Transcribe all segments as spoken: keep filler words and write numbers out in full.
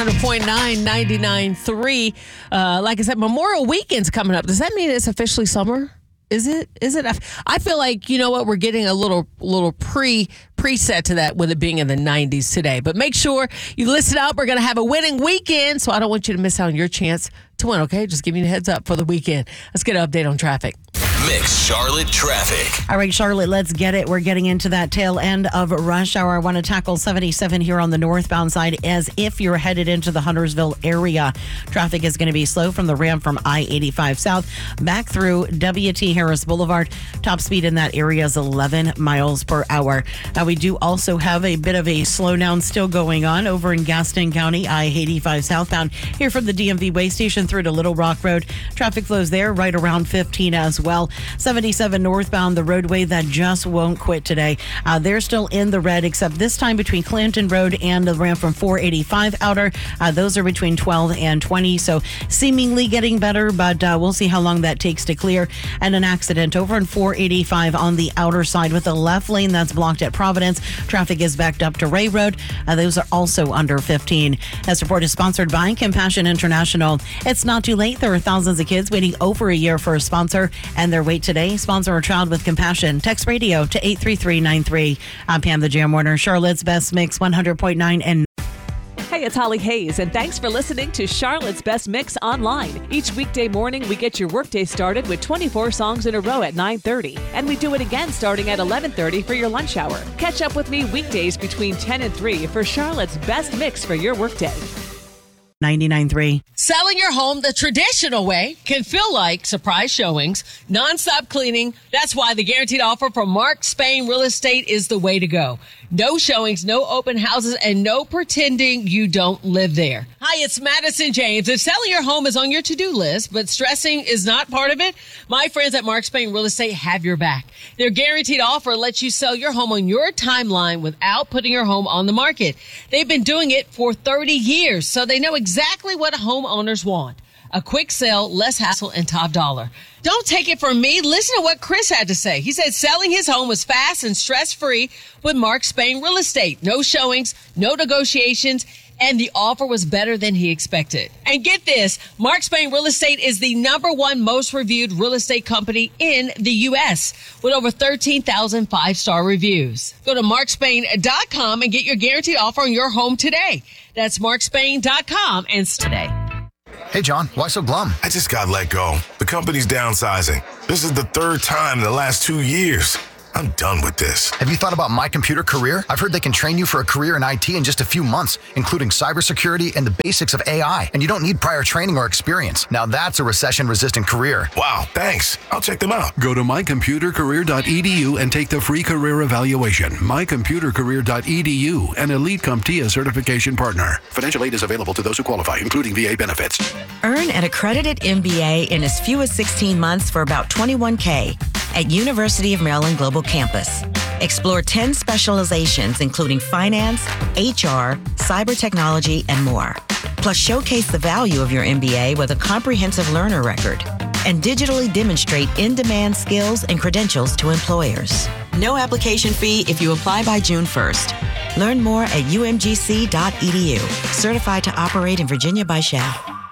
one hundred point nine, ninety-nine point three. Uh, like I said, Memorial Weekend's coming up. Does that mean it's officially summer? Is it? Is it? I feel like, you know what, we're getting a little little pre preset to that with it being in the nineties today. But make sure you listen up. We're going to have a winning weekend, so I don't want you to miss out on your chance to win, okay? Just give me a heads up for the weekend. Let's get an update on traffic. Mix Charlotte traffic. All right, Charlotte, let's get it. We're getting into that tail end of rush hour. I want to tackle seventy-seven here on the northbound side as if you're headed into the Huntersville area. Traffic is going to be slow from the ramp from I eighty-five south back through W T Harris Boulevard. Top speed in that area is eleven miles per hour. Now, we do also have a bit of a slowdown still going on over in Gaston County, I eighty-five southbound. Here from the D M V way station through to Little Rock Road. Traffic flows there right around fifteen as well. seventy-seven northbound, the roadway that just won't quit today. Uh, they're still in the red, except this time between Clanton Road and the ramp from four eighty-five outer. Uh, those are between twelve and twenty, so seemingly getting better, but uh, we'll see how long that takes to clear. And an accident over on four eighty-five on the outer side with the left lane that's blocked at Providence. Traffic is backed up to Ray Road. Uh, those are also under fifteen. This report is sponsored by Compassion International. It's not too late. There are thousands of kids waiting over a year for a sponsor, and they're wait today. Sponsor a child with compassion. Text radio to eight three three nine three. I'm Pam the Jam Warner, Charlotte's Best Mix one hundred point nine and Hey, it's Holly Hayes, and thanks for listening to Charlotte's Best Mix Online. Each weekday morning, we get your workday started with twenty-four songs in a row at nine thirty, and we do it again starting at eleven thirty for your lunch hour. Catch up with me weekdays between ten and three for Charlotte's Best Mix for your workday. ninety-nine point three. Selling your home the traditional way can feel like surprise showings, nonstop cleaning. That's why the guaranteed offer from Mark Spain Real Estate is the way to go. No showings, no open houses, and no pretending you don't live there. Hi, it's Madison James. If selling your home is on your to-do list, but stressing is not part of it, my friends at Mark Spain Real Estate have your back. Their guaranteed offer lets you sell your home on your timeline without putting your home on the market. They've been doing it for thirty years, so they know exactly what homeowners want. A quick sale, less hassle, and top dollar. Don't take it from me. Listen to what Chris had to say. He said selling his home was fast and stress-free with Mark Spain Real Estate. No showings, no negotiations, and the offer was better than he expected. And get this, Mark Spain Real Estate is the number one most reviewed real estate company in the U S with over thirteen thousand five-star reviews. Go to mark spain dot com and get your guaranteed offer on your home today. That's mark spain dot com and today. Hey, John, why so glum? I just got let go. The company's downsizing. This is the third time in the last two years. I'm done with this. Have you thought about My Computer Career? I've heard they can train you for a career in I T in just a few months, including cybersecurity and the basics of A I. And you don't need prior training or experience. Now that's a recession-resistant career. Wow, thanks. I'll check them out. Go to my computer career dot e d u and take the free career evaluation. my computer career dot e d u, an Elite CompTIA certification partner. Financial aid is available to those who qualify, including V A benefits. Earn an accredited M B A in as few as sixteen months for about twenty-one thousand dollars at University of Maryland Global Campus. Explore ten specializations, including finance, H R, cyber technology, and more. Plus, showcase the value of your M B A with a comprehensive learner record and digitally demonstrate in-demand skills and credentials to employers. No application fee if you apply by June first. Learn more at u m g c dot e d u. Certified to operate in Virginia by S H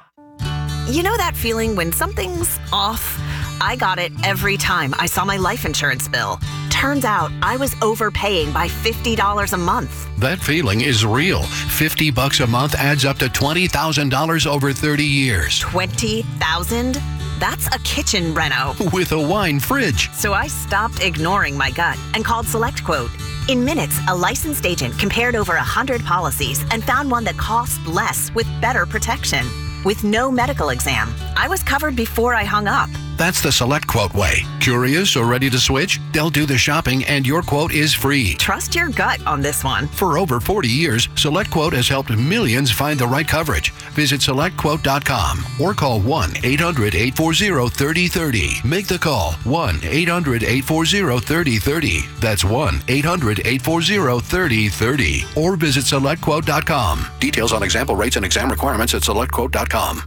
A. You know that feeling when something's off? I got it every time I saw my life insurance bill. Turns out I was overpaying by fifty dollars a month. That feeling is real. fifty bucks a month adds up to twenty thousand dollars over thirty years. twenty thousand dollars? That's a kitchen reno. With a wine fridge. So I stopped ignoring my gut and called SelectQuote. In minutes, a licensed agent compared over one hundred policies and found one that cost less with better protection. With no medical exam, I was covered before I hung up. That's the SelectQuote way. Curious or ready to switch? They'll do the shopping and your quote is free. Trust your gut on this one. For over forty years, SelectQuote has helped millions find the right coverage. Visit select quote dot com or call one eight hundred eight four zero three zero three zero. Make the call one eight hundred eight four zero three zero three zero. That's one eight hundred eight four zero three zero three zero. Or visit select quote dot com. Details on example rates and exam requirements at select quote dot com.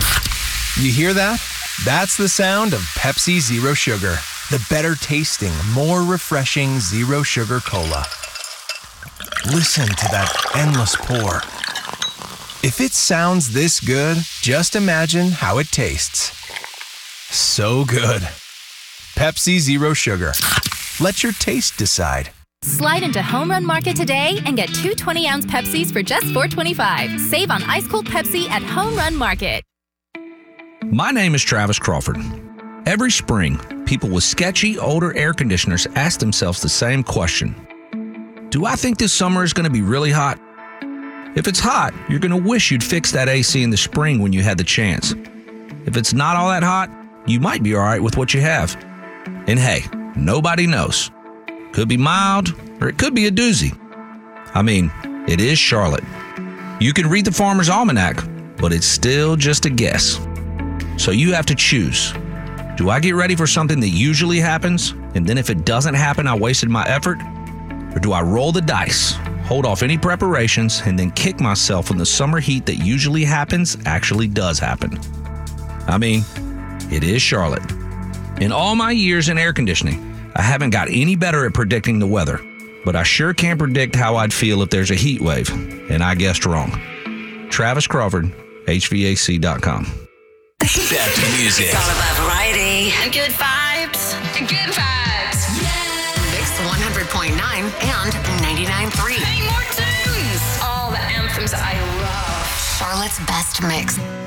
You hear that? That's the sound of Pepsi Zero Sugar, the better tasting, more refreshing zero sugar cola. Listen to that endless pour. If it sounds this good, just imagine how it tastes. So good. Pepsi Zero Sugar. Let your taste decide. Slide into Home Run Market today and get two twenty-ounce Pepsis for just four twenty-five. Save on ice-cold Pepsi at Home Run Market. My name is Travis Crawford. Every spring, people with sketchy, older air conditioners ask themselves the same question. Do I think this summer is going to be really hot? If it's hot, you're going to wish you'd fix that A C in the spring when you had the chance. If it's not all that hot, you might be all right with what you have. And hey, nobody knows. Could be mild, or it could be a doozy. I mean, it is Charlotte. You can read the Farmer's Almanac, but it's still just a guess. So you have to choose. Do I get ready for something that usually happens, and then if it doesn't happen, I wasted my effort? Or do I roll the dice, hold off any preparations, and then kick myself when the summer heat that usually happens actually does happen? I mean, it is Charlotte. In all my years in air conditioning, I haven't got any better at predicting the weather, but I sure can predict how I'd feel if there's a heat wave, and I guessed wrong. Travis Crawford, H V A C dot com. Back to music. It's all about variety and good vibes. And good vibes. Yeah. Mix one hundred point nine and ninety-nine point three. Hey, more tunes. All the anthems I love. Charlotte's best mix.